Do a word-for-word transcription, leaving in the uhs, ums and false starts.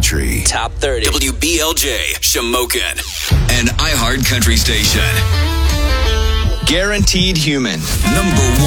Country. Top thirty. W B L J, Shamokin. An iHeart Country station. Guaranteed Human. Number one.